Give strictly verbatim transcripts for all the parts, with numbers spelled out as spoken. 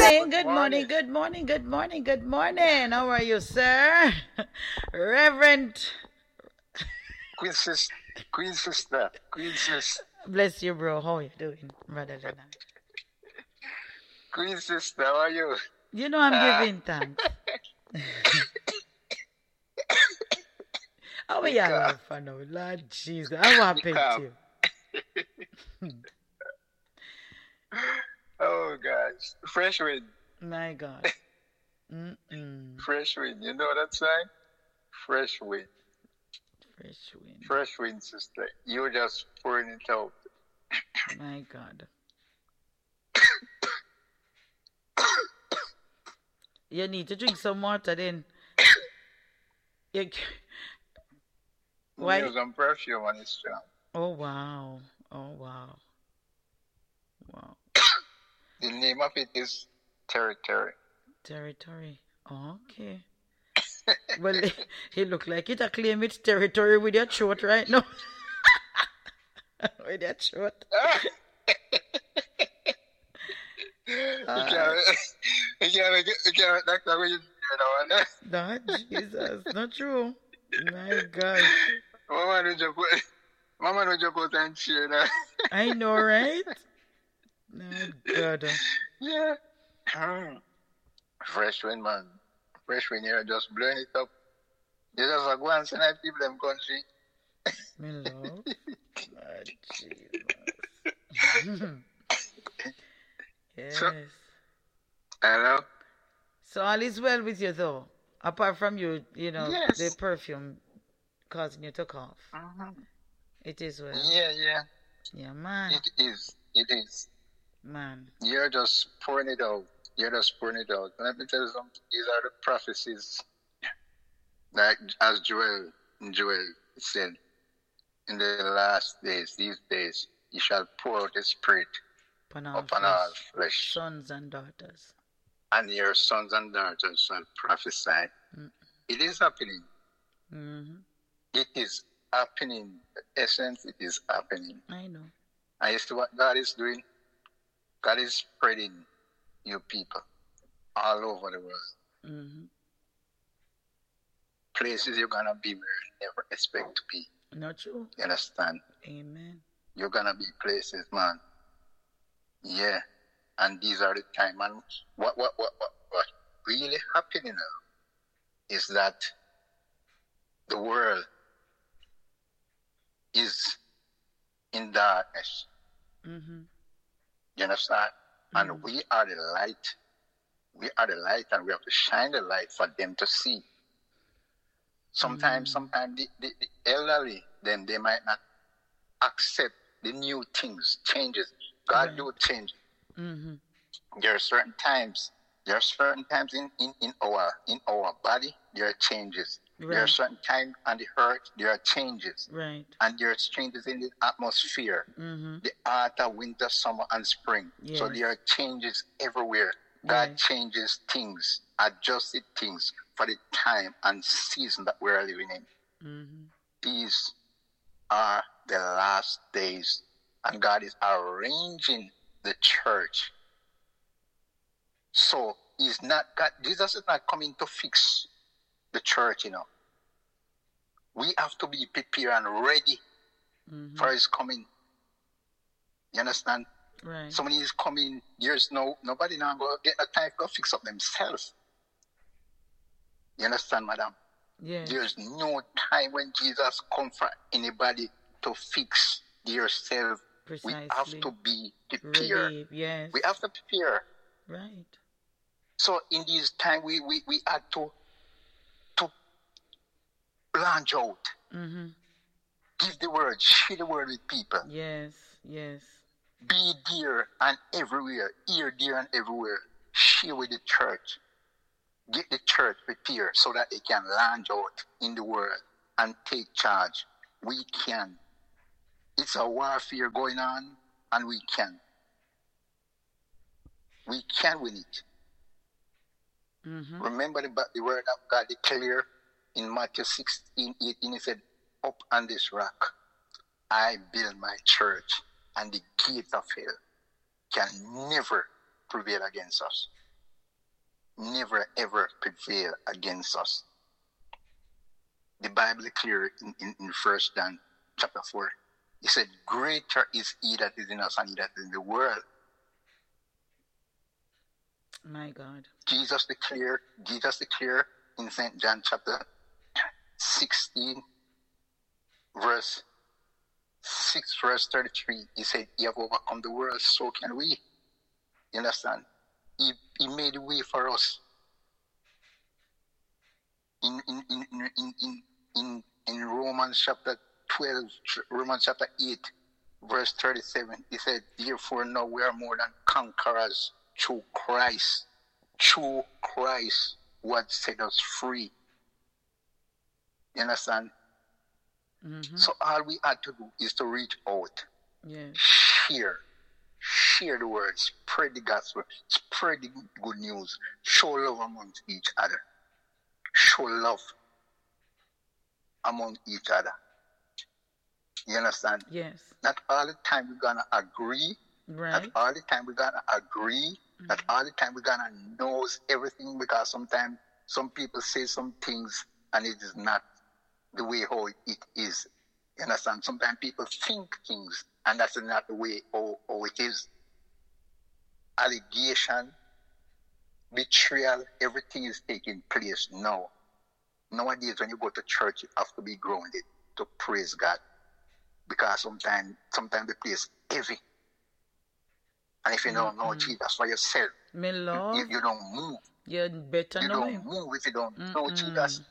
morning, Good good morning, morning. good morning, good morning, good morning. How are you, sir? Reverend. Queen sis, Queen sister, Queen sis, Bless you, bro. How are you doing, Brother Leonard? Queen sister, how are you? You know I'm Ah, giving thanks. How are be y'all calm, laugh now? Lord Jesus, how be happened to calm. you? Oh gosh, fresh wind, My God. Mm-mm. fresh wind. You know that song? Fresh wind, Fresh wind. fresh wind, sister. You're just pouring it out. My God. You need to drink some water then. You... Why? Use some perfume on it's strong. Oh, wow. Oh, wow. Wow. The name of it is Territory. Territory. Okay. Well, he look like it. I claim it's territory with your throat right now. With your throat. Ah! You Uh, can't, you can't, you can't, that's not what you do now. not Jesus. Not true. My gosh. Mama no jump out, Mama no jump out and cheer now. I know, right? My God. Yeah. Fresh wind, man. Fresh wind here, just blowing it up. You just like go and send out people them country. Me love. Lord Jesus. Yes. So, hello? So all is well with you though. Apart from you, you know, the Yes. perfume causing you to cough. Mhm. It is well. Yeah, yeah. Yeah, man. It is. It is. Man. You're just pouring it out. You're just pouring it out. Let me tell you something. These are the prophecies that, as Joel, Joel said, in the last days, these days, he shall pour out his spirit Upon all upon all flesh. flesh, Sons and daughters. and your sons and daughters shall prophesy. Mm. It is happening. Mm-hmm. It is happening. The essence, it is happening. I know. And you see what God is doing? God is spreading your people all over the world. Mm-hmm. Places you're going to be where you never expect to be. Not true. You understand? Amen. You're going to be places, man. Yeah. And these are the time. And what, what, what, what, what really happening now is that the world is in darkness. Mm-hmm. You understand? Mm-hmm. And we are the light. We are the light, and we have to shine the light for them to see. Sometimes, Mm. sometimes the, the, the elderly, then they might not accept the new things, changes. God Right. do change. Mm-hmm. There are certain times. There are certain times in, in, in our in our body there are changes. There are Right. certain times on the earth there are changes, Right. and there are changes in the atmosphere. Mm-hmm. The autumn, winter, summer, and spring. So Yes. there are changes everywhere. God Yes. changes things, adjusted things for the time and season that we're living in. Mm-hmm. These are the last days, and God is arranging the church. So he's not God, Jesus is not coming to fix the church, you know. We have to be prepared and ready Mm-hmm. for his coming. You understand? Right. Somebody is coming, there's no nobody now go get a time to go fix up themselves. You understand, madam? Yes. There's no time when Jesus come for anybody to fix yourself. We have Precisely. to be prepared. Ready. Yes. We have to prepare. Right. So in this time we we, we had to to launch out. Mm-hmm. Give the word, share the word with people. Yes. Yes. Be there and everywhere. Here, there, and everywhere. Share with the church. Get the church prepared so that it can launch out in the world and take charge. We can. It's a warfare going on, and we can. We can win it. Mm-hmm. Remember the, the word of God declared in Matthew sixteen, eighteen. He said, up on this rock, I build my church, and the gates of hell can never prevail against us. never ever prevail against us. The Bible is clear in, in, in First John chapter four. He said, greater is he that is in us than he that is in the world. My God. Jesus declared, Jesus declared in Saint John chapter sixteen, verse six, verse thirty-three. He said, he have overcome the world, so can we. You understand? He, he made a way for us. In in in in in in, in Romans chapter twelve, Romans chapter eight, verse thirty-seven, he said, therefore now we are more than conquerors through Christ. Through Christ, what set us free. You understand? Mm-hmm. So all we had to do is to reach out. Yeah. Share. Share the word. Spread the gospel. Spread the good news. Show love amongst each other. Show love among each other. You understand? Yes. Not all the time we're gonna agree. Right. Not all the time we're gonna agree. Mm-hmm. Not all the time we're gonna know everything, because sometimes some people say some things and it is not the way how it is. You understand? Sometimes people think things and that's not the way how, how it is. Allegation, betrayal, everything is taking place now. Nowadays, when you go to church, you have to be grounded to praise God, because sometimes sometimes the place is heavy. And if you don't know Mm-mm. Jesus for yourself, Me love. you, you don't move. You better You know don't him. move if you don't Mm-mm. know Jesus.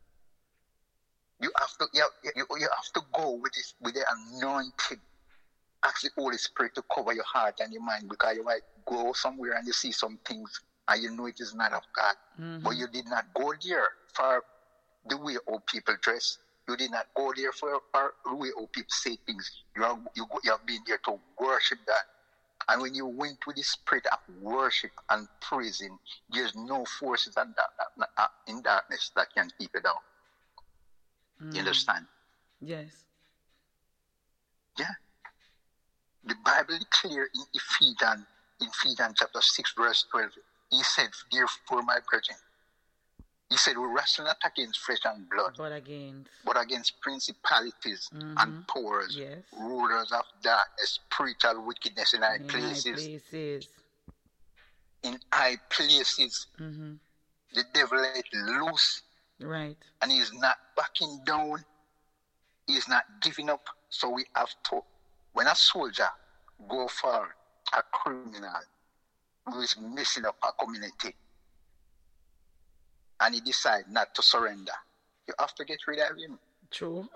You have to you, you, you have to go with this with the anointing. Ask the Holy Spirit to cover your heart and your mind, because you might go somewhere and you see some things and you know it is not of God. Mm-hmm. But you did not go there for the way how people dress. You did not go there for, for the way how people say things. You are you, go, you have been there to worship God. And when you went with the spirit of worship and praising, there's no forces in, dark, in darkness that can keep you down. Mm. You understand? Yes. Yeah. The Bible is clear in Ephesians, in Ephesians chapter six, verse twelve. He said, therefore, my brethren, he said, we wrestle not against flesh and blood, but against, but against principalities mm-hmm. and powers, yes. rulers of darkness, spiritual wickedness in high in places. high places. In high places. Mm-hmm. The devil let loose. Right. And he's not backing down. He's not giving up. So we have to, when a soldier go for a criminal who is messing up a community, and he decide not to surrender, you have to get rid of him. True.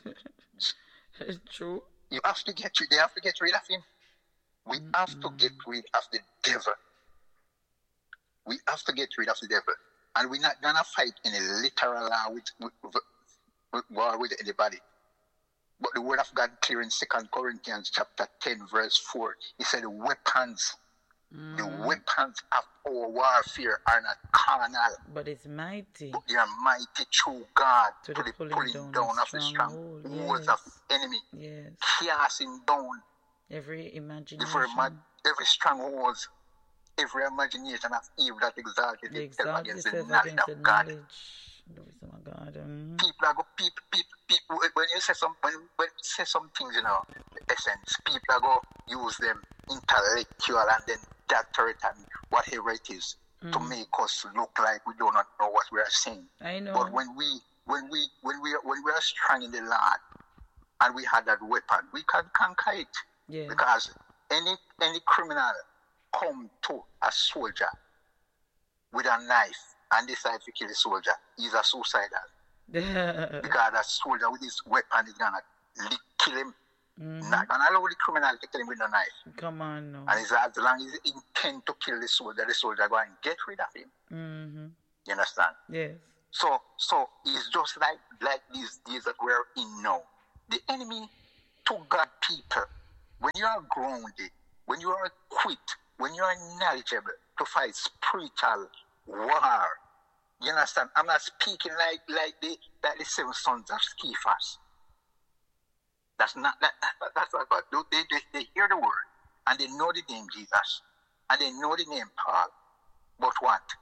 True. You have to get rid. They have to get rid of him. We mm-hmm. have to get rid of the devil. We have to get rid of the devil, and we're not gonna fight in a literal law with, with, with, with war with anybody. But the word of God clear in Second Corinthians chapter ten, verse four. He said, the weapons, mm. the weapons of our warfare are not carnal, but it's mighty. But they are mighty through God to, to the the pulling, pulling down, down of the strongholds yes. of the enemy. Yes. Casting down every imagination, every, every stronghold, every imagination of evil that exalted itself against the knowledge of God. Oh my God. Mm-hmm. People are go people, people, people when you say some when, when you say some things, you know, the essence, people are go use them intellectual and then doctor it and whatever it is mm. to make us look like we do not know what we are saying. I know. But when we when we when we when we are strong in the Lord and we had that weapon, we can conquer it. Yeah. Because any any criminal come to a soldier with a knife and decide to kill the soldier, he's a suicidal. Because that soldier with his weapon is gonna kill him. Mm-hmm. Not gonna allow the criminal to kill him with a knife. Come on, no. And it's as long as he intend to kill the soldier, the soldier go and get rid of him. Mm-hmm. You understand? Yes. So so it's just like like these days that we're in now. The enemy to God people, when you are grounded, when you are equipped, when you are knowledgeable to fight spiritual war. You understand? I'm not speaking like like the like the seven sons of Skephas. That's not that, that that's not God. They, they they hear the word and they know the name Jesus and they know the name Paul. But what?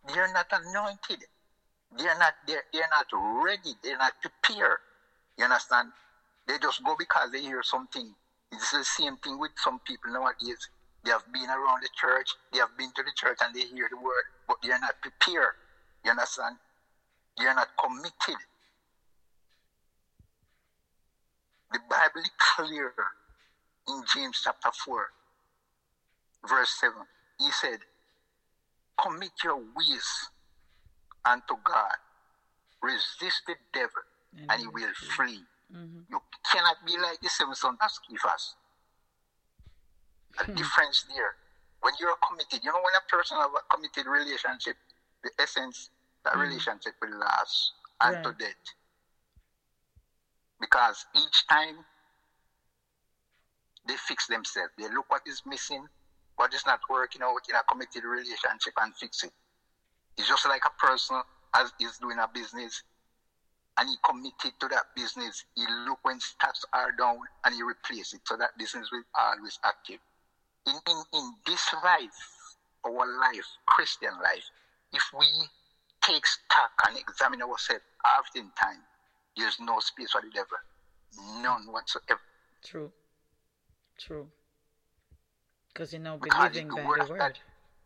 they're not anointed. They're not they're, they're not ready. They're not prepared. You understand? They just go because they hear something. It's the same thing with some people nowadays. They have been around the church, they have been to the church and they hear the word, but they're not prepared. You understand? They're not committed. The Bible is clear in James chapter four, verse seven. He said, commit your ways unto God. Resist the devil and, and he will flee. Mm-hmm. You cannot be like the seven sons of Scephas. A difference there. When you're committed, you know, when a person has a committed relationship, the essence, that mm-hmm. relationship will last right. unto death. Because each time they fix themselves, they look what is missing, what is not working out in a committed relationship and fix it. It's just like a person as is doing a business and he committed to that business. He look when stats are down and he replace it so that business will always active. In, in, in this life, our life, Christian life, if we take stock and examine ourselves often time, there's no space for the devil. None whatsoever. True. True. Because you know, believing by the word. God,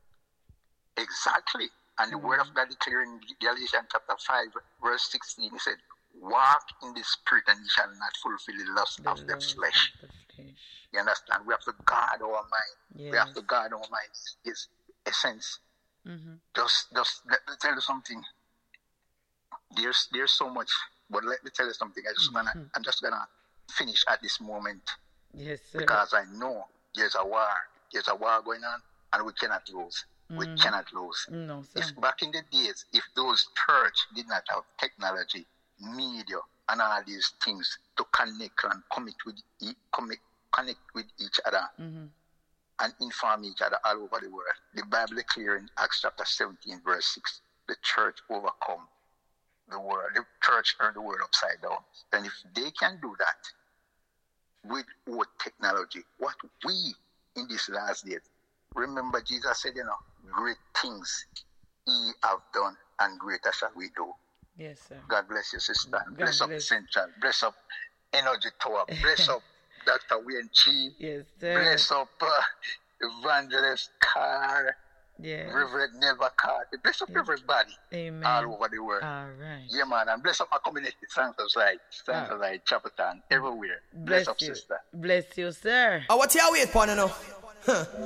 exactly. And the mm-hmm. word of God declared in Galatians chapter five, verse sixteen, he said, walk in the spirit and you shall not fulfill the lust the of the flesh. Of the flesh. You understand? We have to guard our mind. Yes. We have to guard our minds. It's essence. Mm-hmm. Just, just let me tell you something. There's, there's so much, but let me tell you something. I just mm-hmm. gonna, I'm just gonna finish at this moment. Yes, sir. Because I know there's a war. There's a war going on, and we cannot lose. Mm-hmm. We cannot lose. No, sir. If back in the days, if those church did not have technology, media, and all these things to connect and commit with e- commit, connect with each other mm-hmm. and inform each other all over the world, the Bible is clear in Acts chapter seventeen, verse six. The church overcome the world. The church turned the world upside down. And if they can do that with what technology, what we in these last days, remember Jesus said, you know, great things ye have done and greater shall we do. Yes, sir. God bless you, sister. God bless, bless up Central. Bless up Energy Tower. Bless up Doctor Wayne G. Yes, sir. Bless up uh, Evangelist Carr. Yes. Reverend Nelva Carter. Bless up yes. everybody. Amen. All over the world. All right. Yeah, man. And bless up my community. Santos Light. Santos Light, Chapeltown, everywhere. Bless, bless up, you. sister. Bless you, sir. Oh, what you wait for now? Huh.